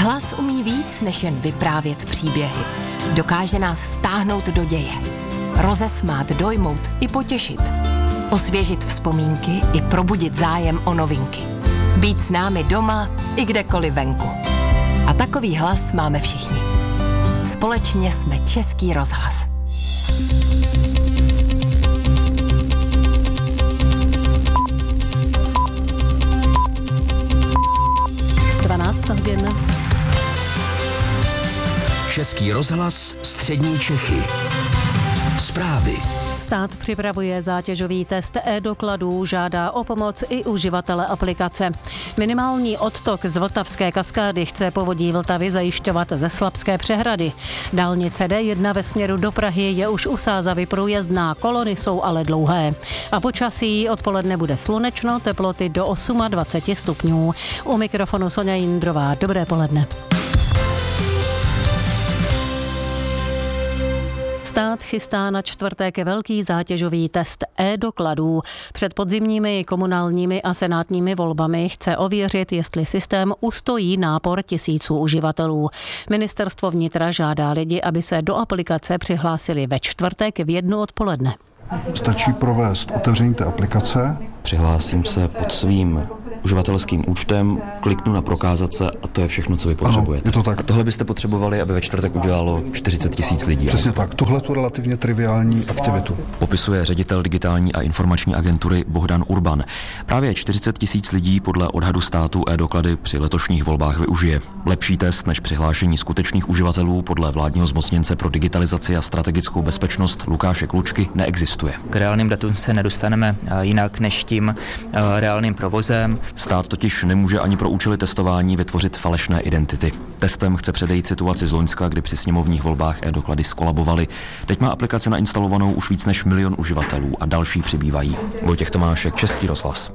Hlas umí víc, než jen vyprávět příběhy. Dokáže nás vtáhnout do děje. Rozesmát, dojmout i potěšit. Osvěžit vzpomínky i probudit zájem o novinky. Být s námi doma i kdekoliv venku. A takový hlas máme všichni. Společně jsme Český rozhlas. Český rozhlas, střední Čechy. Zprávy. Stát připravuje zátěžový test e-dokladů, žádá o pomoc i uživatele aplikace. Minimální odtok z Vltavské kaskády chce Povodí Vltavy zajišťovat ze Slapské přehrady. Dálnice D1 ve směru do Prahy je už u Sázavy průjezdná, kolony jsou ale dlouhé. A počasí odpoledne bude slunečno, teploty do 28 stupňů. U mikrofonu Soňa Jindrová. Dobré poledne. Stát chystá na čtvrtek velký zátěžový test e-dokladů. Před podzimními komunálními a senátními volbami chce ověřit, jestli systém ustojí nápor tisíců uživatelů. Ministerstvo vnitra žádá lidi, aby se do aplikace přihlásili ve čtvrtek v 1 odpoledne. Stačí provést otevření té aplikace. Přihlásím se pod svým uživatelským účtem, kliknu na prokázat se a to je všechno, co vy potřebujete. Ano, je to tak. A tohle byste potřebovali, aby ve čtvrtek udělalo 40 000 lidí. Přesně tak. Tuhle tu relativně triviální aktivitu Popisuje ředitel digitální a informační agentury Bohdan Urban. Právě 40 000 lidí podle odhadu státu e-doklady při letošních volbách využije. Lepší test než přihlášení skutečných uživatelů podle vládního zmocněnce pro digitalizaci a strategickou bezpečnost Lukáše Klučky neexistuje. K reálným datům se nedostaneme jinak než tím reálným provozem. Stát totiž nemůže ani pro účely testování vytvořit falešné identity. Testem chce předejít situaci z loňska, kdy při sněmovních volbách e-doklady skolabovaly. Teď má aplikace nainstalovanou už víc než 1 milion uživatelů a další přibývají. Vojtěch Tomášek, Český rozhlas.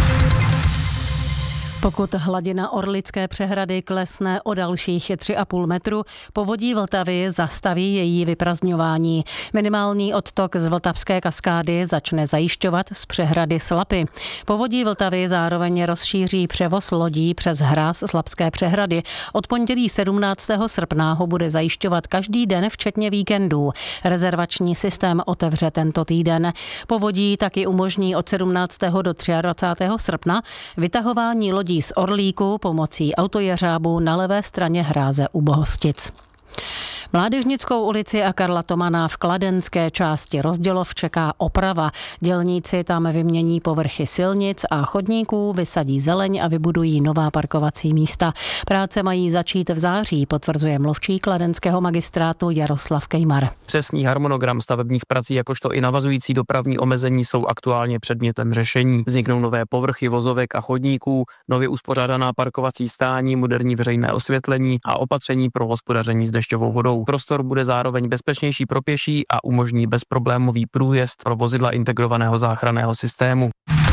Pokud hladina Orlické přehrady klesne o dalších 3,5 metru, Povodí Vltavy zastaví její vyprazdňování. Minimální odtok z Vltavské kaskády začne zajišťovat z přehrady Slapy. Povodí Vltavy zároveň rozšíří převoz lodí přes hráz Slapské přehrady. Od pondělí 17. srpna ho bude zajišťovat každý den, včetně víkendů. Rezervační systém otevře tento týden. Povodí taky umožní od 17. do 23. srpna vytahování lodí z Orlíku pomocí autojeřábu na levé straně hráze u Bohostic. Mládežnickou ulici a Karla Tomana v kladenské části Rozdělov čeká oprava. Dělníci tam vymění povrchy silnic a chodníků, vysadí zeleň a vybudují nová parkovací místa. Práce mají začít v září, potvrzuje mluvčí kladenského magistrátu Jaroslav Kejmar. Přesný harmonogram stavebních prací, jakožto i navazující dopravní omezení jsou aktuálně předmětem řešení. Vzniknou nové povrchy vozovek a chodníků, nově uspořádaná parkovací stání, moderní veřejné osvětlení a opatření pro hospodaření s dešťovou vodou. Prostor bude zároveň bezpečnější pro pěší a umožní bezproblémový průjezd pro vozidla integrovaného záchranného systému.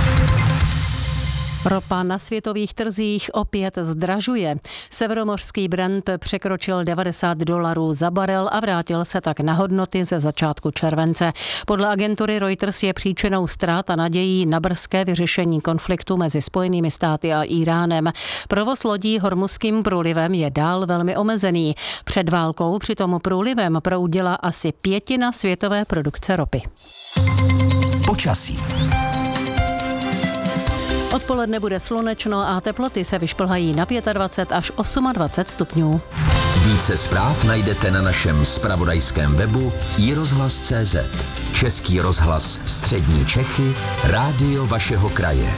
Ropa na světových trzích opět zdražuje. Severomořský Brent překročil $90 za barel a vrátil se tak na hodnoty ze začátku července. Podle agentury Reuters je příčinou ztrát a nadějí na brzké vyřešení konfliktu mezi Spojenými státy a Íránem. Provoz lodí Hormuzským průlivem je dál velmi omezený. Před válkou přitom průlivem proudila asi 1/5 světové produkce ropy. Počasí. Odpoledne bude slunečno a teploty se vyšplhají na 25 až 28 stupňů. Více zpráv najdete na našem zpravodajském webu iRozhlas.cz. Český rozhlas, střední Čechy, rádio vašeho kraje.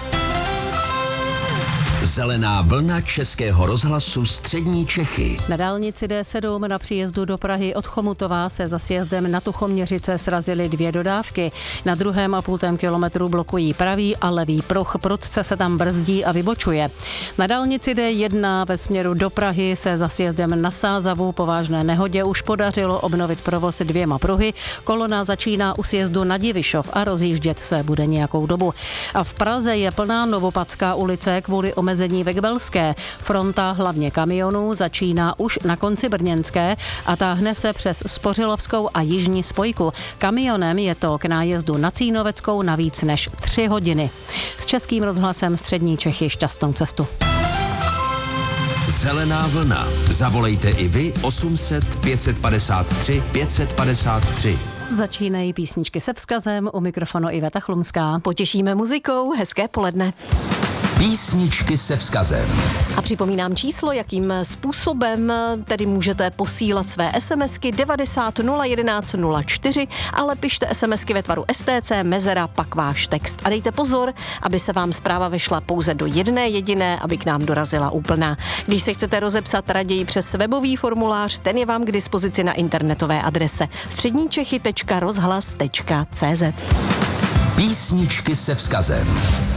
Zelená vlna Českého rozhlasu střední Čechy. Na dálnici D7 na příjezdu do Prahy od Chomutova se za sjezdem na Tuchoměřice srazily 2 dodávky. Na 2,5 kilometru blokují pravý a levý pruh. Prudce se tam brzdí a vybočuje. Na dálnici D1 ve směru do Prahy se za sjezdem na Sázavu po vážné nehodě už podařilo obnovit provoz 2 pruhy. Kolona začíná u sjezdu na Divišov a rozjíždět se bude nějakou dobu. A v Praze je plná Novopadská ulice kvůli omezení ve Kbelské. Fronta hlavně kamionů začíná už na konci Brněnské a táhne se přes Spořilovskou a jižní spojku. Kamionem je to k nájezdu na Cínoveckou na víc než 3 hodiny. S Českým rozhlasem střední Čechy šťastnou cestu. Zelená vlna. Zavolejte i vy 800 553 553. Začínají písničky se vzkazem, u mikrofonu Iveta Chlumská. Potěšíme muzikou, hezké poledne. Písničky se vzkazem. A připomínám číslo, jakým způsobem tedy můžete posílat své SMSky 90 011 04, ale pište SMSky ve tvaru STC, mezera, pak váš text. A dejte pozor, aby se vám zpráva vešla pouze do jedné jediné, aby k nám dorazila úplná. Když se chcete rozepsat raději přes webový formulář, ten je vám k dispozici na internetové adrese středničechy.rozhlas.cz. Písničky se vzkazem.